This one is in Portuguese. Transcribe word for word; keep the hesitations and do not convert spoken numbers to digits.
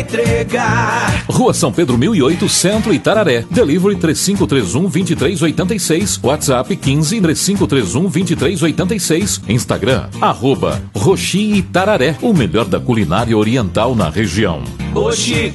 entregar. Rua São Pedro mil e oito, Centro, Itararé. Delivery três cinco três um, dois três oito seis. WhatsApp quinze, três cinco três um, dois três oito seis. Instagram, arroba Roxi Itararé. O melhor da culinária oriental na região. Oxi